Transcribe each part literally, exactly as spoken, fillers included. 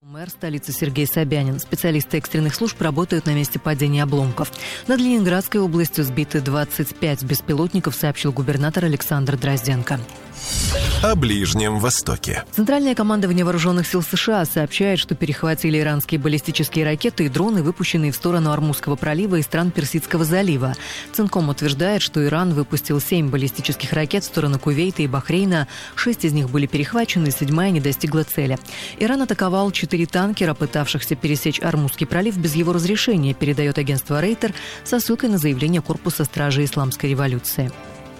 Мэр столицы Сергей Собянин. Специалисты экстренных служб работают на месте падения обломков. Над Ленинградской областью сбиты двадцать пять беспилотников, сообщил губернатор Александр Дрозденко. О Ближнем Востоке. Центральное командование вооруженных сил США сообщает, что перехватили иранские баллистические ракеты и дроны, выпущенные в сторону Ормузского пролива и стран Персидского залива. Ценком утверждает, что Иран выпустил семь баллистических ракет в сторону Кувейта и Бахрейна. Шесть из них были перехвачены, седьмая не достигла цели. Иран атаковал четыре танкера, пытавшихся пересечь Ормузский пролив без его разрешения, передает агентство Рейтер со ссылкой на заявление Корпуса стражей Исламской революции.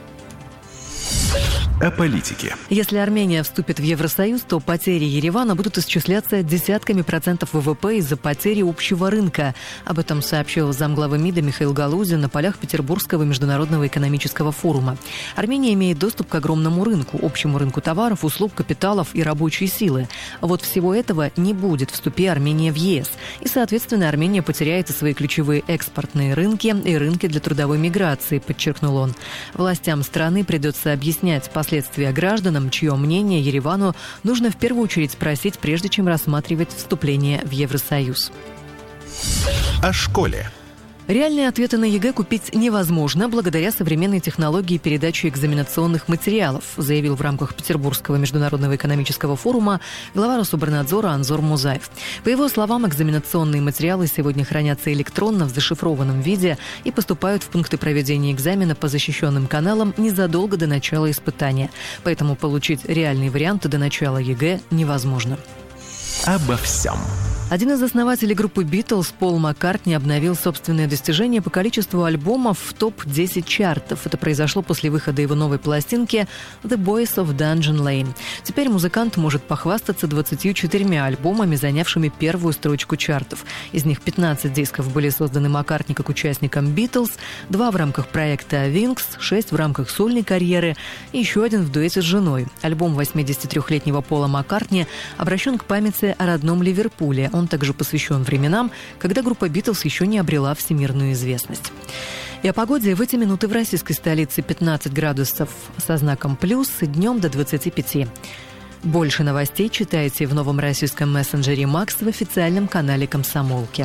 О политике. Если Армения вступит в Евросоюз, то потери Еревана будут исчисляться десятками процентов ВВП из-за потери общего рынка. Об этом сообщил замглавы МИДа Михаил Галузин на полях Петербургского международного экономического форума. Армения имеет доступ к огромному рынку, общему рынку товаров, услуг, капиталов и рабочей силы. А вот всего этого не будет, вступи Армения в ЕС. И, соответственно, Армения потеряет и свои ключевые экспортные рынки и рынки для трудовой миграции, подчеркнул он. Властям страны придется объяснять последствия гражданам, чье мнение Еревану нужно в первую очередь спросить, прежде чем рассматривать вступление в Евросоюз. О школе. Реальные ответы на ЕГЭ купить невозможно благодаря современной технологии передачи экзаменационных материалов, заявил в рамках Петербургского международного экономического форума глава Рособорнадзора Анзор Музаев. По его словам, экзаменационные материалы сегодня хранятся электронно в зашифрованном виде и поступают в пункты проведения экзамена по защищенным каналам незадолго до начала испытания. Поэтому получить реальные варианты до начала ЕГЭ невозможно. Обо всем. Один из основателей группы «Битлз» Пол Маккартни обновил собственное достижение по количеству альбомов в топ десять чартов. Это произошло после выхода его новой пластинки «The Boys of Dungeon Lane». Теперь музыкант может похвастаться двадцатью четырьмя альбомами, занявшими первую строчку чартов. Из них пятнадцать дисков были созданы Маккартни как участником «Битлз», два в рамках проекта «Wings», шесть в рамках сольной карьеры и еще один в дуэте с женой. Альбом восьмидесятитрёхлетнего Пола Маккартни обращен к памяти о родном Ливерпуле. Он также посвящен временам, когда группа «Битлз» еще не обрела всемирную известность. И о погоде в эти минуты в российской столице пятнадцать градусов со знаком плюс, днем до двадцати пяти. Больше новостей читайте в новом российском мессенджере «Макс» в официальном канале «Комсомолки».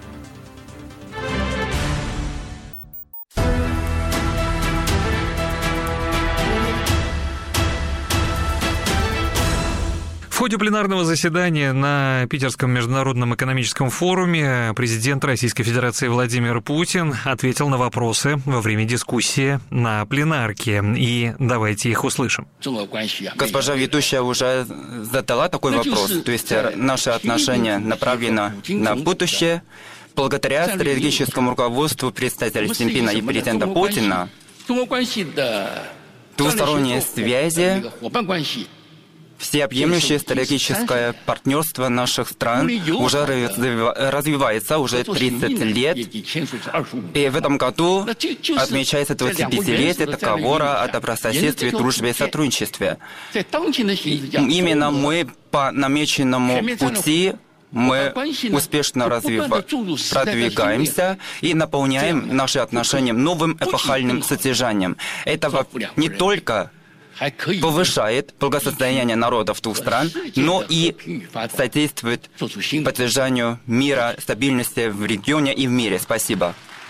В ходе пленарного заседания на Питерском международном экономическом форуме президент Российской Федерации Владимир Путин ответил на вопросы во время дискуссии на пленарке. И давайте их услышим. Госпожа ведущая уже задала такой вопрос. То есть наши отношения направлены на будущее. Благодаря стратегическому руководству представителя Си Цзиньпина и президента Путина двусторонние связи, всеобъемлющее стратегическое партнерство наших стран уже развивается уже тридцать лет. И в этом году отмечается двадцатипятилетие договора о добрососедстве, дружбе и сотрудничестве. Именно мы по намеченному пути мы успешно развива... продвигаемся и наполняем наши отношения новым эпохальным содержанием. Это не только повышает благосостояние народов двух стран, но и содействует поддержанию мира, стабильности в регионе и в мире. Спасибо.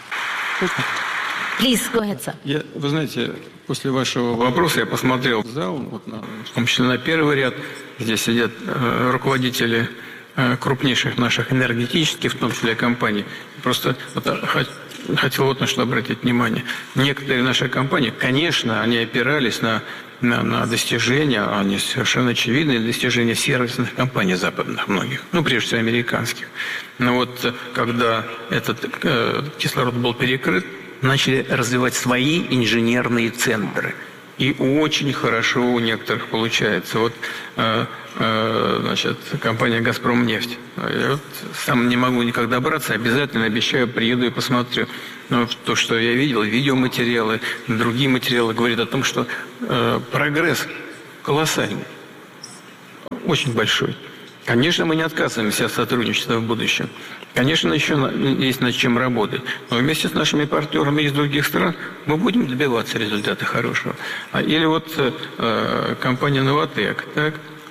Я, вы знаете, после вашего вопроса я посмотрел в зал, вот на, в том числе на первый ряд, где сидят э, руководители э, крупнейших наших энергетических, в том числе компаний. Просто вот, хотел вот на что обратить внимание. Некоторые наши компании, конечно, они опирались на На, на достижения, они совершенно очевидные достижения сервисных компаний западных многих, ну, прежде всего, американских. Но вот когда этот э, кислород был перекрыт, начали развивать свои инженерные центры. И очень хорошо у некоторых получается. Вот, э, э, значит, компания «Газпромнефть». Я вот сам не могу никак добраться, обязательно обещаю, приеду и посмотрю. Но то, что я видел, видеоматериалы, другие материалы говорят о том, что э, прогресс колоссальный, очень большой. Конечно, мы не отказываемся от сотрудничества в будущем. Конечно, еще есть над чем работать. Но вместе с нашими партнерами из других стран мы будем добиваться результата хорошего. Или вот э, компания «Новотек», так?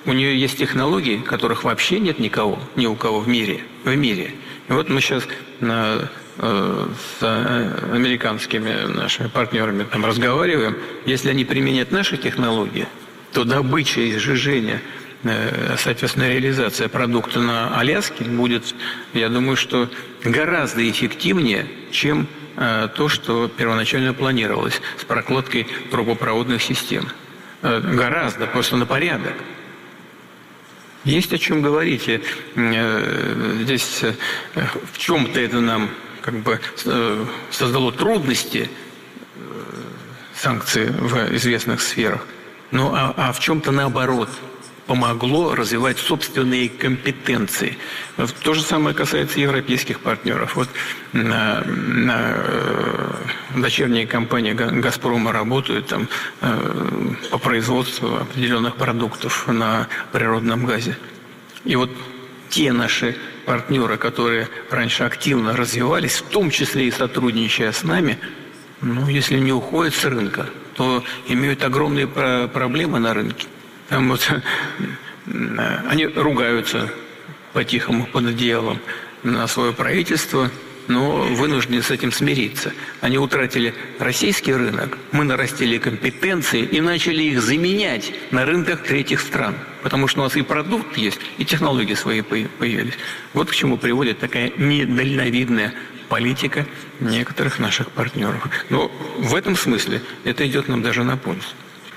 у нее есть технологии, которых вообще нет никого, ни у кого в мире. В мире. И вот мы сейчас на, э, с американскими нашими партнерами там разговариваем. Если они применят наши технологии, то добыча и сжижение, э, соответственно, реализация продукта на Аляске будет, я думаю, что гораздо эффективнее, чем э, то, что первоначально планировалось с прокладкой трубопроводных систем. Э, гораздо, просто на порядок. Есть о чем говорить. И, э, здесь э, в чем-то это нам как бы э, создало трудности, э, санкции в известных сферах. Ну, а, а в чем-то наоборот помогло развивать собственные компетенции. То же самое касается европейских партнеров. Вот на, на дочерние компании «Газпрома» работают там, по производству определенных продуктов на природном газе. И вот те наши партнеры, которые раньше активно развивались, в том числе и сотрудничая с нами, ну, если не уходят с рынка, то имеют огромные проблемы на рынке. Там вот, они ругаются по-тихому под одеялом на свое правительство, но вынуждены с этим смириться. Они утратили российский рынок, мы нарастили компетенции и начали их заменять на рынках третьих стран. Потому что у нас и продукт есть, и технологии свои появились. Вот к чему приводит такая недальновидная политика некоторых наших партнеров. Но в этом смысле это идет нам даже на пользу.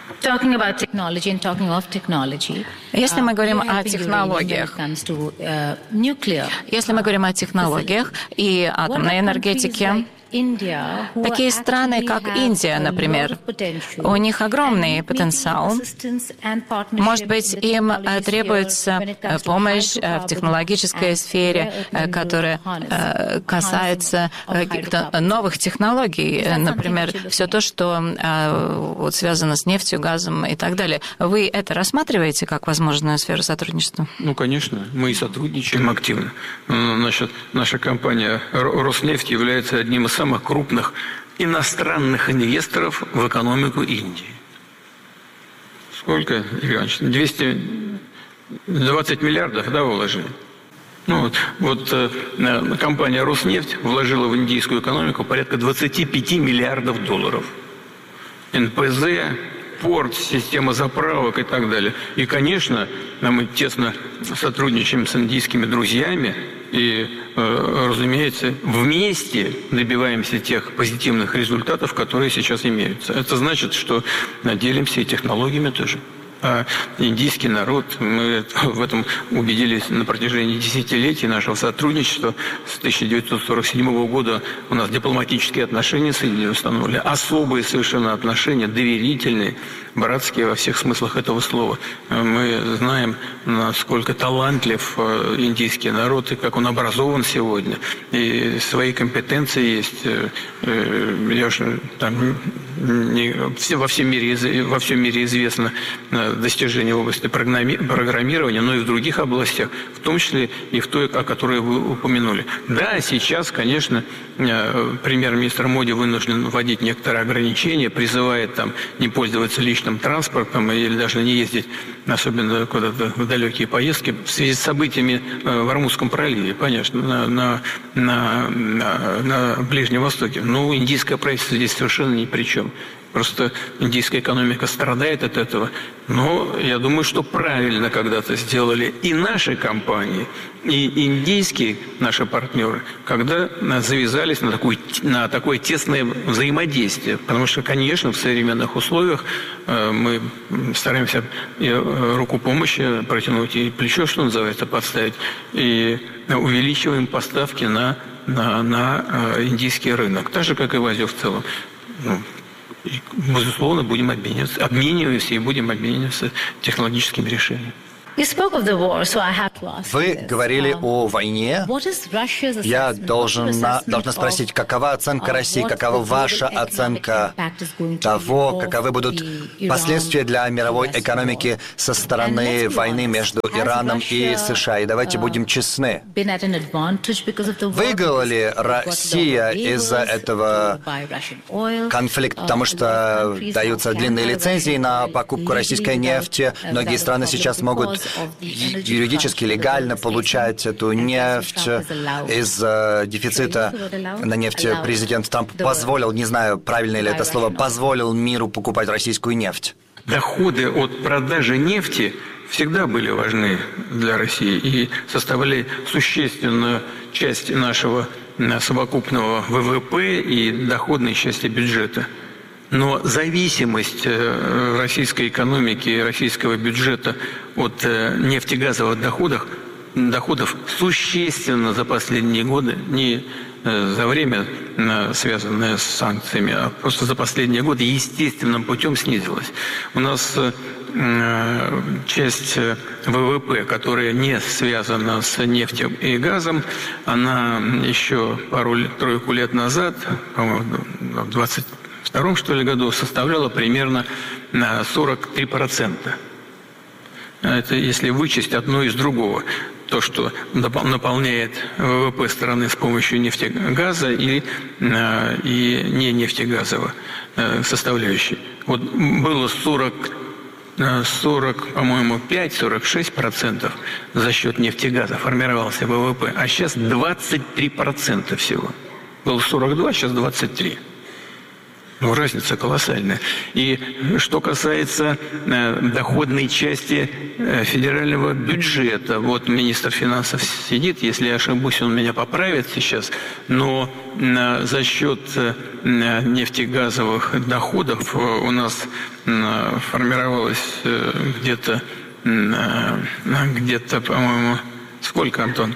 Если мы говорим о технологиях, если мы говорим о технологиях и атомной энергетике, такие страны, как Индия, например, у них огромный потенциал. Может быть, им требуется помощь в технологической сфере, которая касается каких-то новых технологий, например, все то, что вот связано с нефтью, газом и так далее. Вы это рассматриваете как возможную сферу сотрудничества? Ну, конечно, мы и сотрудничаем активно. Значит, наша компания «Роснефть» является одним из самых крупных иностранных инвесторов в экономику Индии. Сколько, Игорь Иванович? двести двадцать миллиардов, да, вложили? Ну, вот, вот э, компания «Роснефть» вложила в индийскую экономику порядка двадцати пяти миллиардов долларов. эн пэ зэ, порт, система заправок и так далее. И, конечно, мы тесно сотрудничаем с индийскими друзьями и, э, разумеется, вместе добиваемся тех позитивных результатов, которые сейчас имеются. Это значит, что делимся и технологиями тоже. А индийский народ, мы в этом убедились на протяжении десятилетий нашего сотрудничества. С тысяча девятьсот сорок седьмого года у нас дипломатические отношения с Индией установлены. Особые совершенно отношения, доверительные, братские во всех смыслах этого слова. Мы знаем, насколько талантлив индийский народ и как он образован сегодня. И свои компетенции есть. Я уже там не, во всем мире, во всем мире известно достижения в области программирования, но и в других областях, в том числе и в той, о которой вы упомянули. Да, сейчас, конечно, премьер-министр Моди вынужден вводить некоторые ограничения, призывает там не пользоваться личным транспортом или даже не ездить, особенно куда-то в далекие поездки, в связи с событиями в Ормузском проливе, конечно, на, на, на, на, на Ближнем Востоке. Ну, индийское правительство здесь совершенно ни при чем. Просто индийская экономика страдает от этого. Но я думаю, что правильно когда-то сделали и наши компании, и индийские наши партнеры, когда завязались на, такую, на такое тесное взаимодействие. Потому что, конечно, в современных условиях мы стараемся и руку помощи протянуть, и плечо, что называется, подставить, и увеличиваем поставки на, на, на индийский рынок. Так же, как и в Азию в целом. Безусловно, будем обмениваться, обмениваться и будем обмениваться технологическими решениями. Вы говорили о войне. Я должен, должна спросить, какова оценка России, какова ваша оценка того, каковы будут последствия для мировой экономики со стороны войны между Ираном и США. И давайте будем честны. Выиграла ли Россия из-за этого конфликта, потому что даются длинные лицензии на покупку российской нефти? Многие страны сейчас могут юридически, легально получать эту нефть. Из-за дефицита на нефть президент Трамп позволил, не знаю, правильно ли это слово, позволил миру покупать российскую нефть. Доходы от продажи нефти всегда были важны для России и составляли существенную часть нашего совокупного ВВП и доходной части бюджета. Но зависимость российской экономики и российского бюджета от нефтегазовых доходов, доходов существенно за последние годы, не за время, связанное с санкциями, а просто за последние годы естественным путем снизилась. У нас часть ВВП, которая не связана с нефтью и газом, она еще пару-тройку лет назад, по-моему, в двадцать втором, что ли, году составляла примерно сорок три процента. Это если вычесть одно из другого. То, что наполняет ВВП страны с помощью нефтегаза и, и не нефтегазовой составляющей. Вот было сорок, сорок, по-моему, пять - сорок шесть процентов за счет нефтегаза формировался ВВП, а сейчас двадцать три процента всего. Было сорок два, сейчас двадцать три. Ну, разница колоссальная. И что касается э, доходной части э, федерального бюджета, вот министр финансов сидит, если я ошибусь, он меня поправит сейчас, но э, за счет э, нефтегазовых доходов э, у нас э, формировалось э, где-то, э, где-то, по-моему, сколько, Антон?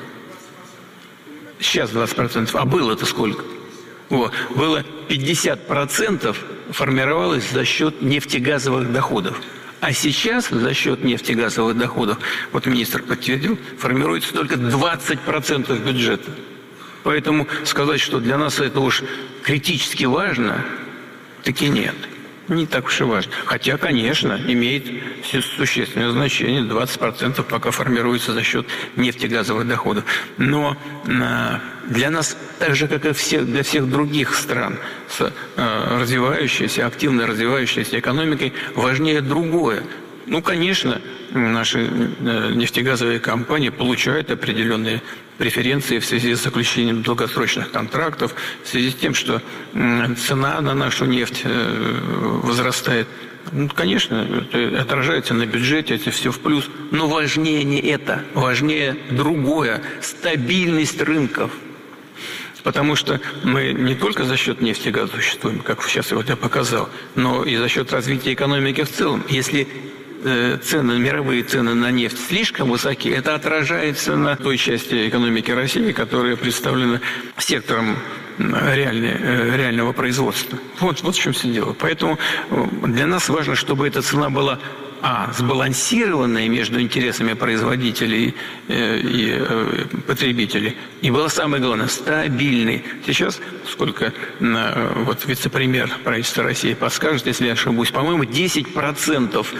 Сейчас двадцать процентов. А было-то сколько? О, было пятьдесят процентов формировалось за счет нефтегазовых доходов. А сейчас за счет нефтегазовых доходов, вот министр подтвердил, формируется только двадцать процентов бюджета. Поэтому сказать, что для нас это уж критически важно, таки нет. Не так уж и важно. Хотя, конечно, имеет существенное значение. двадцать процентов пока формируется за счет нефтегазовых доходов. Но для нас, так же, как и всех, для всех других стран с развивающейся, активно развивающейся экономикой, важнее другое. Ну, конечно, наши нефтегазовые компании получают определенные преференции в связи с заключением долгосрочных контрактов, в связи с тем, что цена на нашу нефть возрастает. Ну, конечно, это отражается на бюджете, это все в плюс. Но важнее не это, важнее другое – стабильность рынков. Потому что мы не только за счет нефти и газа существуем, как сейчас вот я показал, но и за счет развития экономики в целом. Если цены, мировые цены на нефть слишком высоки, это отражается на той части экономики России, которая представлена сектором реальной, реального производства. Вот, вот в чем все дело. Поэтому для нас важно, чтобы эта цена была а. сбалансированная между интересами производителей и потребителей, и была, самое главное, стабильной. Сейчас, сколько вот вице-премьер правительства России подскажет, если я ошибусь, по-моему, десять процентов,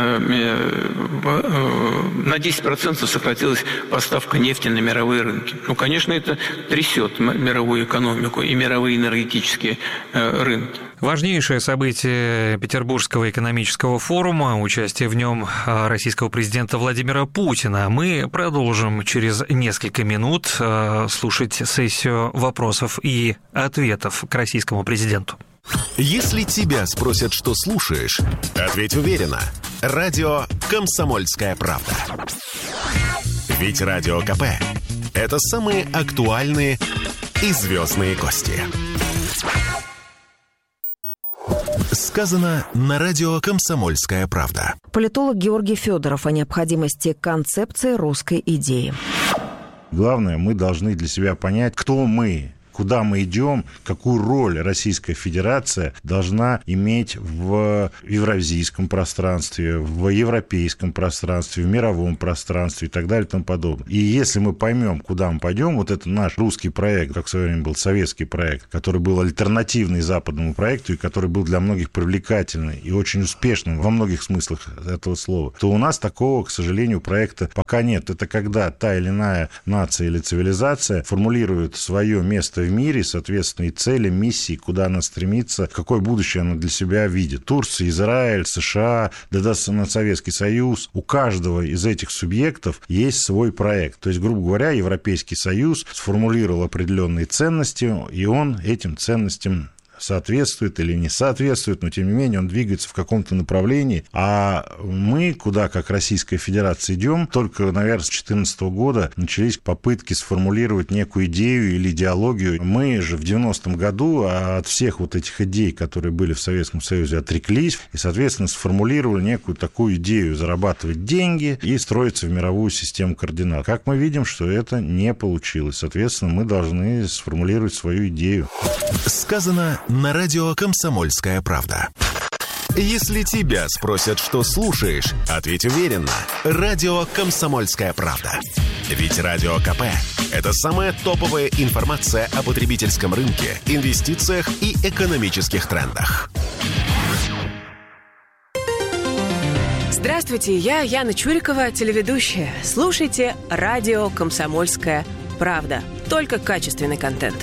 на десять процентов сократилась поставка нефти на мировые рынки. Ну, конечно, это трясет мировую экономику и мировые энергетические рынки. Важнейшее событие Петербургского экономического форума, участие в нем российского президента Владимира Путина. Мы продолжим через несколько минут слушать сессию вопросов и ответов к российскому президенту. Если тебя спросят, что слушаешь, ответь уверенно. Радио «Комсомольская правда». Ведь Радио КП – это самые актуальные и звездные гости. Сказано на радио «Комсомольская правда». Политолог Георгий Федоров о необходимости концепции русской идеи. Главное, мы должны для себя понять, кто мы. куда мы идем, какую роль Российская Федерация должна иметь в евразийском пространстве, в европейском пространстве, в мировом пространстве и так далее и тому подобное. И если мы поймем, куда мы пойдем, вот это наш русский проект, как в свое время был советский проект, который был альтернативный западному проекту и который был для многих привлекательный и очень успешным во многих смыслах этого слова, то у нас такого, к сожалению, проекта пока нет. Это когда та или иная нация или цивилизация формулирует свое место в мире, соответственно, и цели, миссии, куда она стремится, какое будущее она для себя видит. Турция, Израиль, США, да даже Советский Союз. У каждого из этих субъектов есть свой проект. То есть, грубо говоря, Европейский Союз сформулировал определенные ценности, и он этим ценностям соответствует или не соответствует, но тем не менее он двигается в каком-то направлении. А мы, куда как Российская Федерация идем, только, наверное, с две тысячи четырнадцатого года начались попытки сформулировать некую идею или идеологию. Мы же в девяностом году от всех вот этих идей, которые были в Советском Союзе, отреклись и, соответственно, сформулировали некую такую идею зарабатывать деньги и строиться в мировую систему координат. Как мы видим, что это не получилось. Соответственно, мы должны сформулировать свою идею. Сказано на радио «Комсомольская правда». Если тебя спросят, что слушаешь, ответь уверенно. Радио «Комсомольская правда». Ведь Радио КП – это самая топовая информация о потребительском рынке, инвестициях и экономических трендах. Здравствуйте, я Яна Чурикова, телеведущая. Слушайте радио «Комсомольская правда». Только качественный контент.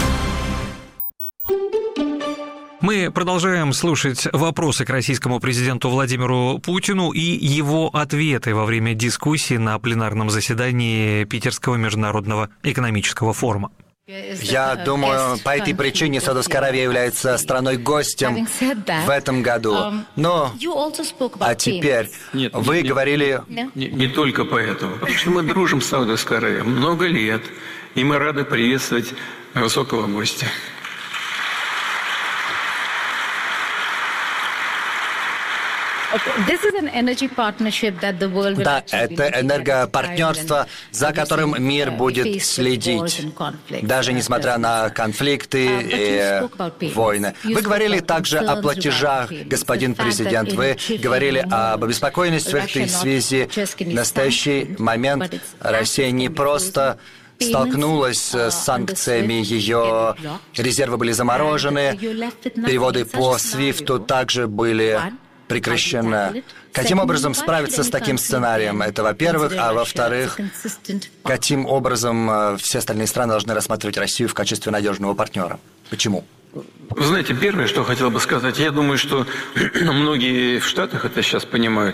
Мы продолжаем слушать вопросы к российскому президенту Владимиру Путину и его ответы во время дискуссии на пленарном заседании Питерского международного экономического форума. Я думаю, по этой причине Саудовская Аравия является страной-гостем в этом году. Но, а теперь, Нет, вы не, говорили... Не, не только поэтому. Потому что мы дружим с Саудовской Аравией много лет, и мы рады приветствовать высокого гостя. Да, это энергопартнерство, за которым мир будет следить, даже несмотря на конфликты и войны. Вы говорили также о платежах, господин президент. Вы говорили об обеспокоенности в этой связи. В настоящий момент Россия не просто столкнулась с санкциями, ее резервы были заморожены, переводы по свифту также были прекращена. Каким образом справиться с таким сценарием? Это, во-первых. А во-вторых, каким образом все остальные страны должны рассматривать Россию в качестве надежного партнера? Почему? Вы знаете, первое, что хотел бы сказать, я думаю, что многие в Штатах это сейчас понимают,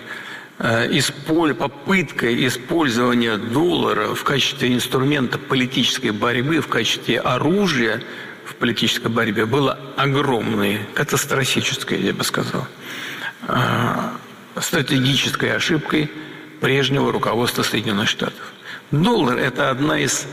попытка использования доллара в качестве инструмента политической борьбы, в качестве оружия в политической борьбе была огромной, катастрофической, я бы сказал, стратегической ошибкой прежнего руководства Соединенных Штатов. Доллар – это одна из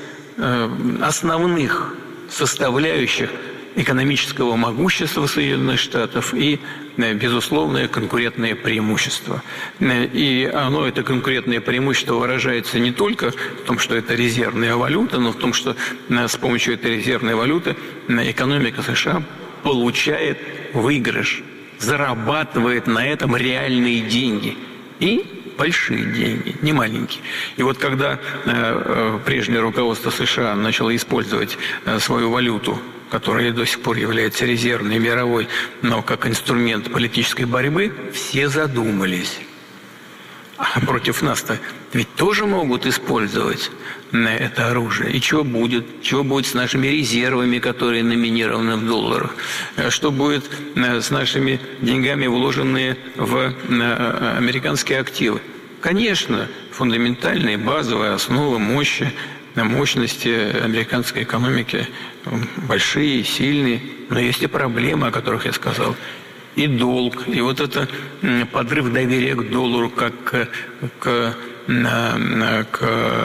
основных составляющих экономического могущества Соединенных Штатов и, безусловное, конкурентное преимущество. И оно, это конкурентное преимущество, выражается не только в том, что это резервная валюта, но в том, что с помощью этой резервной валюты экономика США получает выигрыш, зарабатывает на этом реальные деньги. И большие деньги, не маленькие. И вот когда э, прежнее руководство США начало использовать э, свою валюту, которая до сих пор является резервной, мировой, но как инструмент политической борьбы, все задумались. А против нас-то ведь тоже могут использовать это оружие. И что будет? Что будет с нашими резервами, которые номинированы в долларах? Что будет с нашими деньгами, вложенные в американские активы? Конечно, фундаментальные, базовые основы мощи, мощности американской экономики большие, сильные, но есть и проблемы, о которых я сказал. И долг, и вот это подрыв доверия к доллару как к, к, к,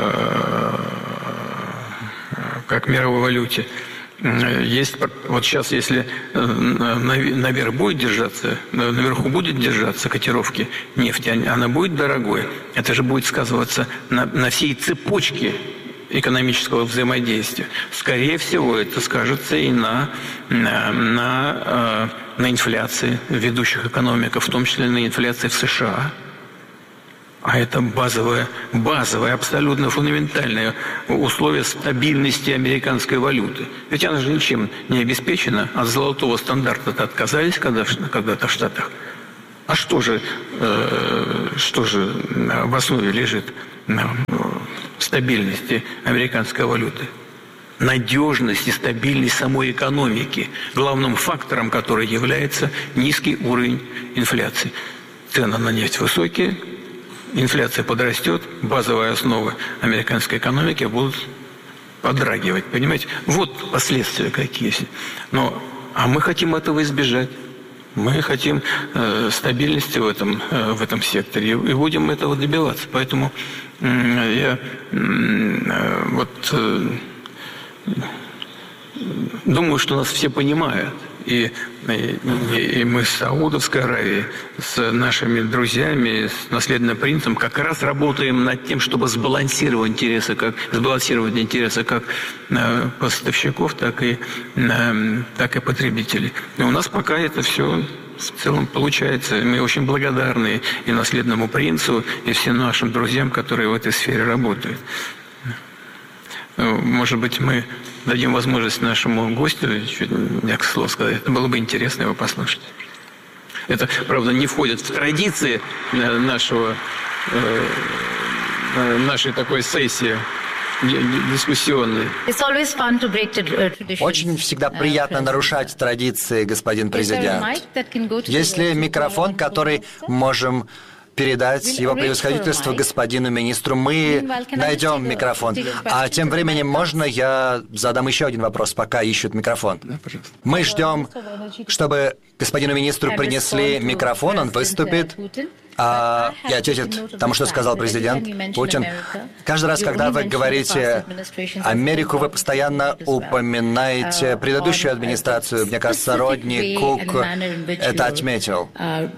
как к мировой валюте. Есть, вот сейчас, если наверх будет держаться, наверху будет держаться котировки нефти, она будет дорогой. Это же будет сказываться на, на всей цепочке экономического взаимодействия. Скорее всего, это скажется и на, на, на, на инфляции в ведущих экономиках, в том числе на инфляции в США. А это базовое, базовое, абсолютно фундаментальное условие стабильности американской валюты. Ведь она же ничем не обеспечена. От золотого стандарта-то отказались когда-то в Штатах. А что же, э, что же в основе лежит стабильности американской валюты? Надежность и стабильность самой экономики, главным фактором которой является низкий уровень инфляции. Цены на нефть высокие, инфляция подрастет, базовые основы американской экономики будут подрагивать. Понимаете? Вот последствия какие. Но, а мы хотим этого избежать. Мы хотим э, стабильности в этом, э, в этом секторе и будем этого добиваться. Поэтому э, я э, вот, э, думаю, что нас все понимают. И, и, и мы с Саудовской Аравией, с нашими друзьями, с наследным принцем как раз работаем над тем, чтобы сбалансировать интересы как, сбалансировать интересы как э, поставщиков, так и, э, так и потребителей. И у нас пока это все в целом получается. Мы очень благодарны и наследному принцу, и всем нашим друзьям, которые в этой сфере работают. Может быть, мы дадим возможность нашему гостю чуть несколько слов сказать. Это было бы интересно его послушать. Это, правда, не входит в традиции нашего, нашей такой сессии дискуссионной. Очень всегда приятно нарушать традиции, господин президент. Есть ли микрофон, который можем передать его превосходительству господину министру? Мы найдем микрофон. А тем временем можно я задам еще один вопрос, пока ищут микрофон? Да, пожалуйста. Мы ждем, чтобы господину министру принесли микрофон, он выступит а, и ответит тому, что сказал президент Путин. Каждый раз, когда вы говорите Америку, вы постоянно упоминаете предыдущую администрацию. Мне кажется, Родни Кук это отметил.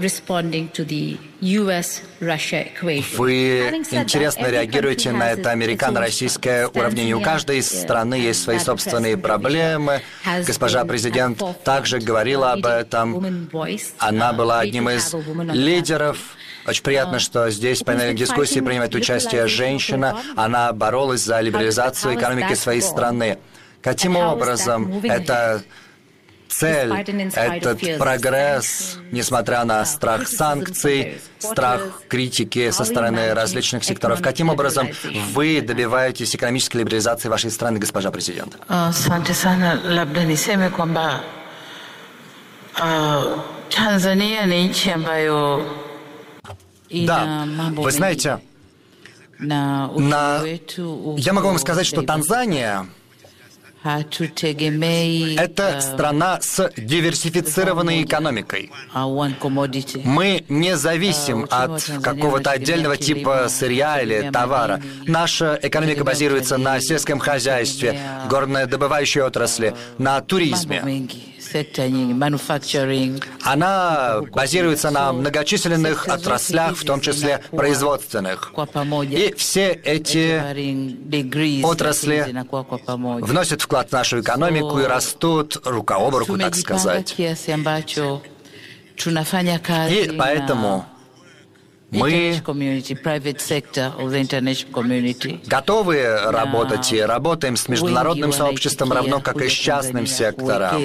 Вы интересно реагируете на это американо-российское уравнение. У каждой страны есть свои собственные проблемы. Госпожа президент также говорила об этом. Она была одним из лидеров. Очень приятно, что здесь в панельной дискуссии принимает участие женщина. Она боролась за либерализацию экономики своей страны. Каким образом это цель, этот прогресс, несмотря на страх санкций, страх критики со стороны различных секторов, каким образом вы добиваетесь экономической либерализации вашей страны, госпожа президент? Да, вы знаете, на... я могу вам сказать, что Танзания – это страна с диверсифицированной экономикой. Мы не зависим от какого-то отдельного типа сырья или товара. Наша экономика базируется на сельском хозяйстве, горнодобывающей отрасли, на туризме. Она базируется на многочисленных отраслях, в том числе производственных. И все эти отрасли вносят вклад в нашу экономику и растут рука об руку, так сказать. И поэтому мы готовы работать и работаем с международным сообществом, равно как и с частным сектором,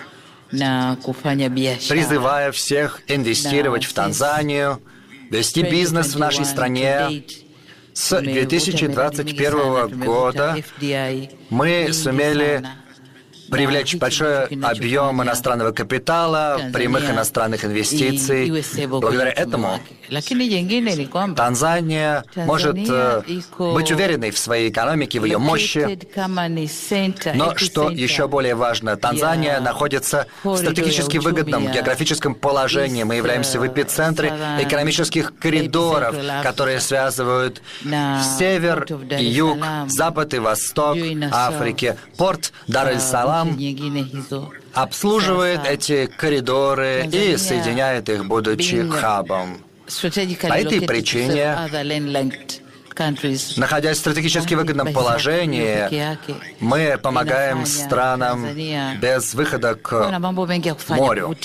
призывая всех инвестировать в Танзанию, вести бизнес в нашей стране. С две тысячи двадцать первого года мы сумели привлечь большой объем иностранного капитала, прямых иностранных инвестиций. Благодаря этому Танзания может быть уверенной в своей экономике, в ее мощи. Но, что еще более важно, Танзания находится в стратегически выгодном географическом положении. Мы являемся в эпицентре экономических коридоров, которые связывают север и юг, запад и восток Африки. Порт Дар-эль-Салам обслуживает эти коридоры и соединяет их, будучи хабом. По этой причине Находясь в стратегически выгодном положении, мы помогаем странам без выхода к морю.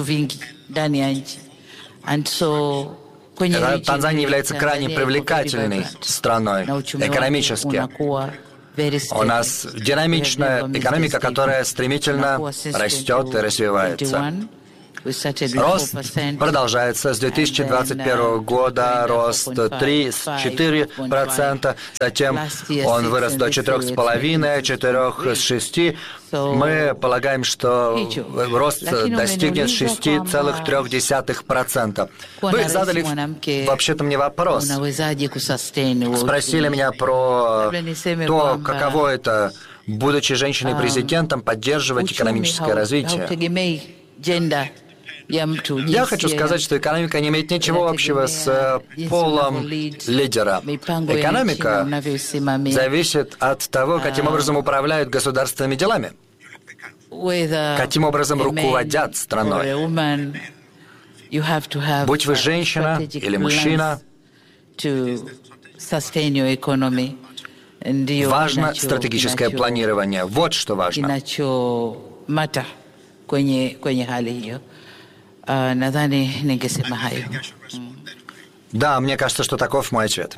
Танзания является крайне привлекательной страной экономически. У нас динамичная экономика, которая стремительно растет и развивается. Рост продолжается. С две тысячи двадцать первого года рост три-четыре процента. Затем он вырос до четыре с половиной, четыре с шести. Мы полагаем, что рост достигнет шесть целых три десятых процента. Вы задали вообще-то мне вопрос. Спросили меня про то, каково это, будучи женщиной-президентом, поддерживать экономическое развитие. Я хочу сказать, что экономика не имеет ничего общего с полом лидера. Экономика зависит от того, каким образом управляют государственными делами, каким образом руководят страной. Будь вы женщина или мужчина, важно стратегическое планирование. Вот что важно. Да, мне кажется, что таков мой ответ.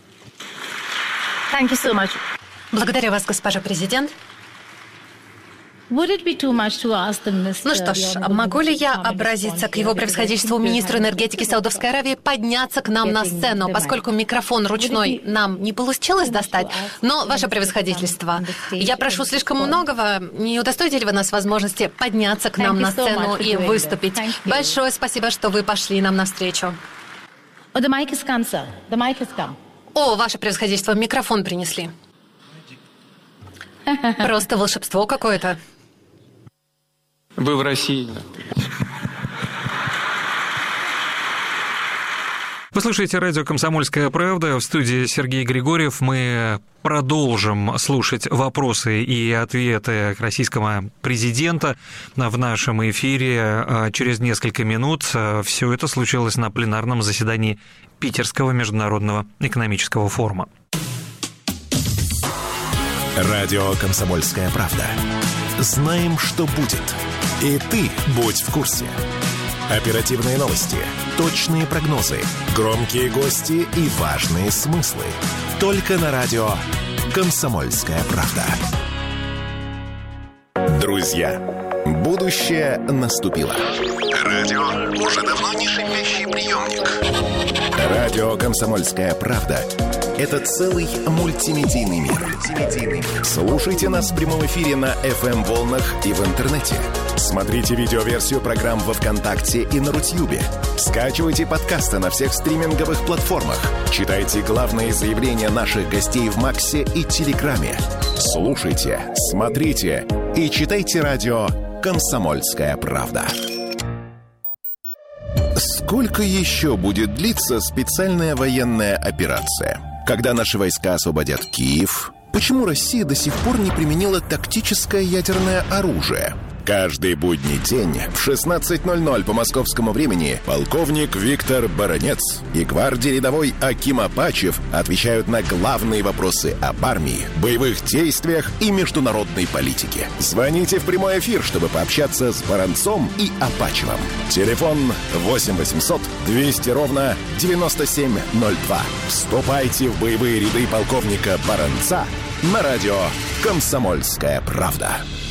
Благодарю вас, госпожа президент. Ну что ж, могу ли я обратиться к его превосходительству министру энергетики Саудовской Аравии подняться к нам на сцену, поскольку микрофон ручной нам не получилось достать, но, ваше превосходительство, я прошу слишком многого, не удостоите ли вы нас возможности подняться к нам на сцену и выступить? Большое спасибо, что вы пошли нам навстречу. О, ваше превосходительство, микрофон принесли. Просто волшебство какое-то. Вы в России. Вы слушаете радио «Комсомольская правда». В студии Сергей Григорьев. Мы продолжим слушать вопросы и ответы российского президента в нашем эфире через несколько минут. Все это случилось на пленарном заседании Питерского международного экономического форума. Радио «Комсомольская правда». Знаем, что будет. И ты будь в курсе. Оперативные новости, точные прогнозы, громкие гости и важные смыслы. Только на радио «Комсомольская правда». Друзья, будущее наступило. Радио уже давно не шипящий приемник. Радио «Комсомольская правда» — это целый мультимедийный мир. Слушайте нас в прямом эфире на эф эм-волнах и в интернете. Смотрите видеоверсию программ во ВКонтакте и на Рутьюбе. Скачивайте подкасты на всех стриминговых платформах. Читайте главные заявления наших гостей в Максе и Телеграме. Слушайте, смотрите и читайте радио «Комсомольская правда». Сколько еще будет длиться специальная военная операция? Когда наши войска освободят Киев? Почему Россия до сих пор не применила тактическое ядерное оружие? Каждый будний день в шестнадцать ноль ноль по московскому времени полковник Виктор Баранец и гвардии рядовой Аким Апачев отвечают на главные вопросы об армии, боевых действиях и международной политике. Звоните в прямой эфир, чтобы пообщаться с Баранцом и Апачевым. Телефон восемь восемьсот двести ровно девяносто семь ноль два. Вступайте в боевые ряды полковника Баранца на радио «Комсомольская правда».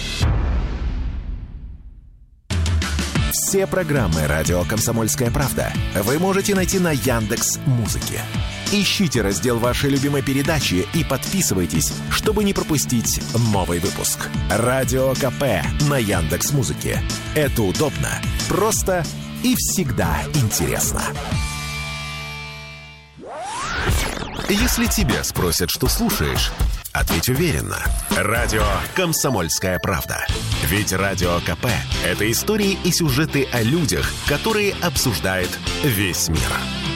Все программы «Радио Комсомольская правда» вы можете найти на Яндекс.Музыке. Ищите раздел вашей любимой передачи и подписывайтесь, чтобы не пропустить новый выпуск. Радио КП на Яндекс.Музыке. Это удобно, просто и всегда интересно. Если тебя спросят, что слушаешь, ответь уверенно. Радио «Комсомольская правда». Ведь Радио КП – это истории и сюжеты о людях, которые обсуждает весь мир.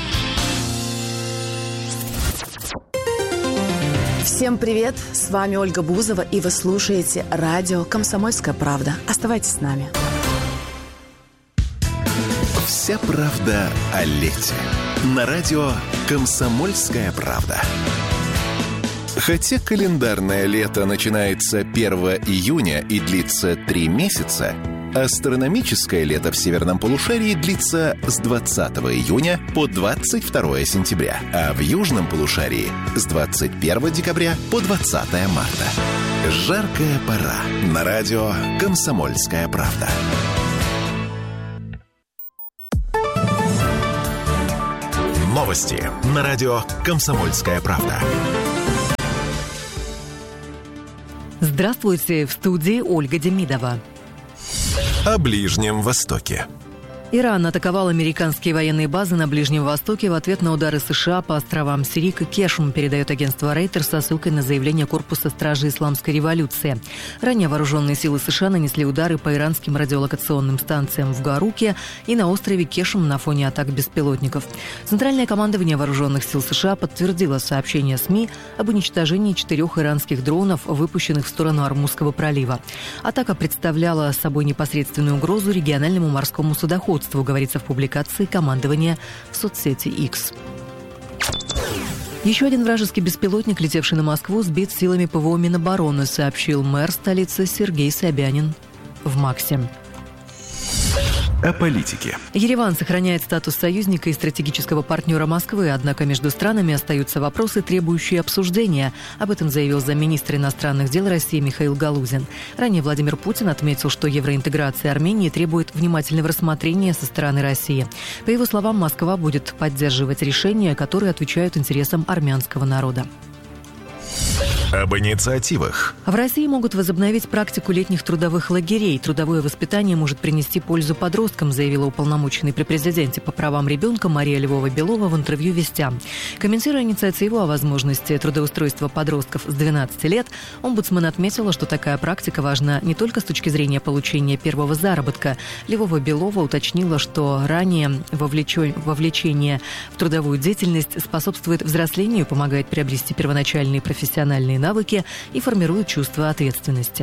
Всем привет! С вами Ольга Бузова, и вы слушаете радио «Комсомольская правда». Оставайтесь с нами. Вся правда о лете. На радио «Комсомольская правда». Хотя календарное лето начинается первого июня и длится три месяца, астрономическое лето в северном полушарии длится с двадцатого июня по двадцать второе сентября, а в южном полушарии с двадцать первого декабря по двадцатое марта. Жаркая пора. На радио «Комсомольская правда». Новости на радио «Комсомольская правда». Здравствуйте, в студии Ольга Демидова. О Ближнем Востоке. Иран атаковал американские военные базы на Ближнем Востоке в ответ на удары США по островам Сирик и Кешм, передает агентство Reuters со ссылкой на заявление Корпуса стражи Исламской революции. Ранее вооруженные силы США нанесли удары по иранским радиолокационным станциям в Гаруке и на острове Кешм на фоне атак беспилотников. Центральное командование вооруженных сил США подтвердило сообщение СМИ об уничтожении четырех иранских дронов, выпущенных в сторону Ормузского пролива. Атака представляла собой непосредственную угрозу региональному морскому судоходству, говорится в публикации командования в соцсети X. Еще один вражеский беспилотник, летевший на Москву, сбит силами ПВО Минобороны, сообщил мэр столицы Сергей Собянин в МАКСе. О политике. Ереван сохраняет статус союзника и стратегического партнера Москвы, однако между странами остаются вопросы, требующие обсуждения. Об этом заявил замминистра иностранных дел России Михаил Галузин. Ранее Владимир Путин отметил, что евроинтеграция Армении требует внимательного рассмотрения со стороны России. По его словам, Москва будет поддерживать решения, которые отвечают интересам армянского народа. Об инициативах. В России могут возобновить практику летних трудовых лагерей. Трудовое воспитание может принести пользу подросткам, заявила уполномоченный при президенте по правам ребенка Мария Львова-Белова в интервью «Вестям». Комментируя инициативу о возможности трудоустройства подростков с двенадцати лет, омбудсмен отметила, что такая практика важна не только с точки зрения получения первого заработка. Львова-Белова уточнила, что ранее вовлечение в трудовую деятельность способствует взрослению, помогает приобрести первоначальные профессиональные навыки и формирует чувство ответственности.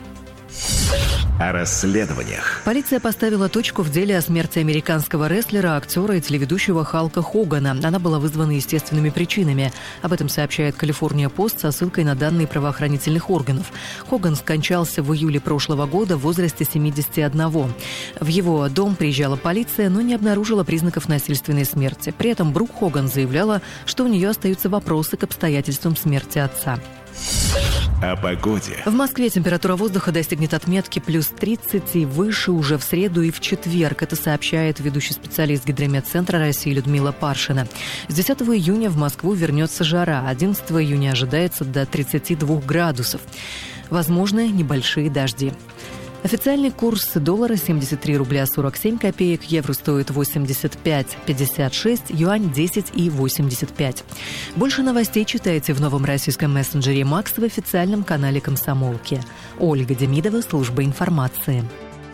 О расследованиях. Полиция поставила точку в деле о смерти американского рестлера, актера и телеведущего Халка Хогана. Она была вызвана естественными причинами. Об этом сообщает «Калифорния Пост» со ссылкой на данные правоохранительных органов. Хоган скончался в июле прошлого года в возрасте семидесяти одного. В его дом приезжала полиция, но не обнаружила признаков насильственной смерти. При этом Брук Хоган заявляла, что у нее остаются вопросы к обстоятельствам смерти отца. О погоде. В Москве температура воздуха достигнет отметки плюс тридцать и выше уже в среду и в четверг. Это сообщает ведущий специалист Гидрометцентра России Людмила Паршина. С десятого июня в Москву вернется жара. одиннадцатого июня ожидается до тридцати двух градусов. Возможны небольшие дожди. Официальный курс доллара семьдесят три рубля сорок семь копеек, евро стоит восемьдесят пять пятьдесят шесть, юань десять и восемьдесят пять. Больше новостей читайте в новом российском мессенджере Макс в официальном канале Комсомолки. Ольга Демидова, служба информации.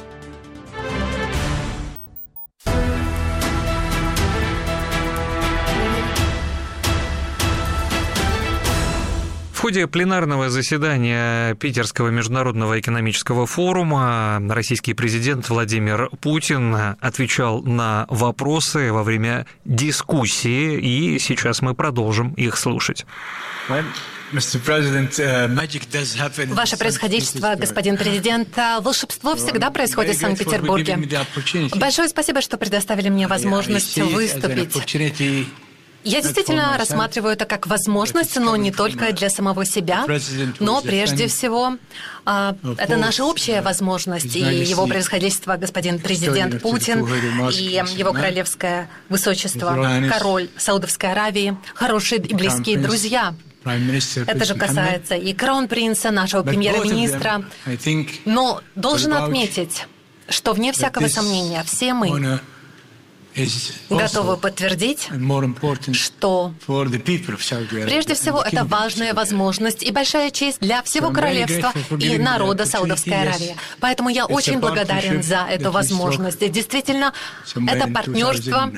В ходе пленарного заседания Питерского международного экономического форума российский президент Владимир Путин отвечал на вопросы во время дискуссии, и сейчас мы продолжим их слушать. Ваше происходительство, господин президент, волшебство всегда происходит в Санкт-Петербурге. Большое спасибо, что предоставили мне возможность выступить. Я действительно рассматриваю это как возможность, но не только для самого себя, но прежде всего это наша общая возможность, и его превосходительство господин президент Путин, и его королевское высочество, король Саудовской Аравии, хорошие и близкие друзья. Это же касается и кронпринца, нашего премьер-министра. Но должен отметить, что вне всякого сомнения все мы готовы подтвердить, что прежде всего это важная возможность и большая честь для всего королевства и народа Саудовской Аравии. Поэтому я очень благодарен за эту возможность. Действительно, это партнерство,